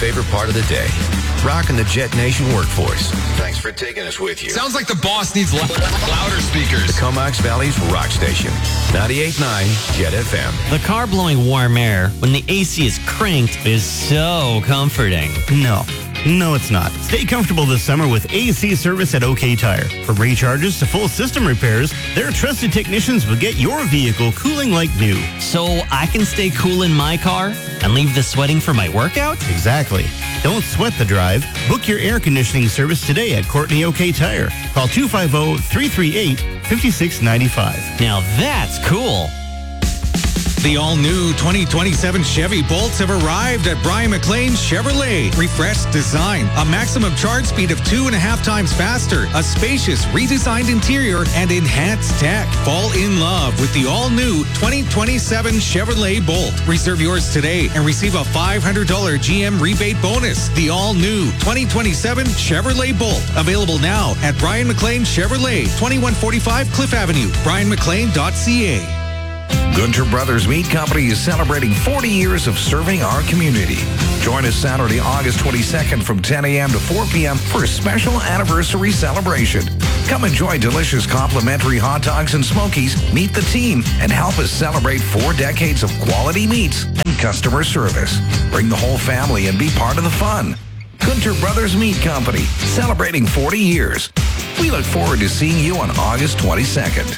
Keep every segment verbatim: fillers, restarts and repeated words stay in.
favorite part of the day. Rocking the Jet Nation workforce. Thanks for taking us with you. Sounds like the boss needs lo- louder speakers. The Comox Valley's rock station. ninety-eight point nine Jet F M. The car blowing warm air when the A C is cranked is so comforting. No. No, it's not. Stay comfortable this summer with A C service at OK Tire. From recharges to full system repairs, their trusted technicians will get your vehicle cooling like new. So I can stay cool in my car and leave the sweating for my workout? Exactly. Don't sweat the drive. Book your air conditioning service today at Courtney OK Tire. Call two five zero, three three eight, five six nine five. Now that's cool. The all-new twenty twenty-seven Chevy Bolts have arrived at Brian McLean Chevrolet. Refreshed design, a maximum charge speed of two and a half times faster, a spacious, redesigned interior, and enhanced tech. Fall in love with the all-new twenty twenty-seven Chevrolet Bolt. Reserve yours today and receive a five hundred dollars G M rebate bonus. The all-new twenty twenty-seven Chevrolet Bolt. Available now at Brian McLean Chevrolet, twenty-one forty-five Cliff Avenue, brian mclean dot c a. Gunter Brothers Meat Company is celebrating forty years of serving our community. Join us Saturday, August twenty-second from ten a.m. to four p.m. for a special anniversary celebration. Come enjoy delicious complimentary hot dogs and smokies, meet the team, and help us celebrate four decades of quality meats and customer service. Bring the whole family and be part of the fun. Gunter Brothers Meat Company, celebrating forty years. We look forward to seeing you on August twenty-second.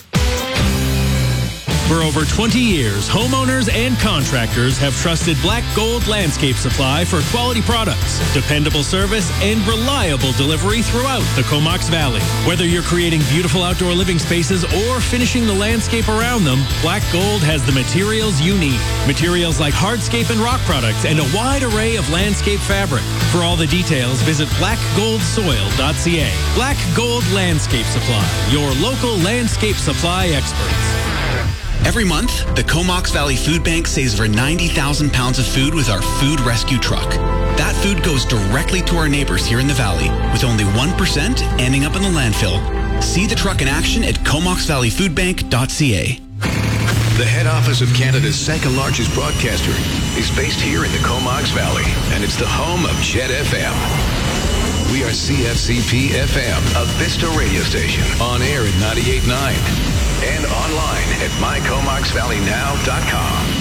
For over twenty years, homeowners and contractors have trusted Black Gold Landscape Supply for quality products, dependable service, and reliable delivery throughout the Comox Valley. Whether you're creating beautiful outdoor living spaces or finishing the landscape around them, Black Gold has the materials you need. Materials like hardscape and rock products and a wide array of landscape fabric. For all the details, visit black gold soil dot c a. Black Gold Landscape Supply, your local landscape supply experts. Every month, the Comox Valley Food Bank saves over ninety thousand pounds of food with our food rescue truck. That food goes directly to our neighbors here in the valley, with only one percent ending up in the landfill. See the truck in action at comox valley food bank dot c a. The head office of Canada's second largest broadcaster is based here in the Comox Valley, and it's the home of Jet F M. We are C F C P F M, a Vista radio station, on air at ninety-eight point nine and online at my comox valley now dot com.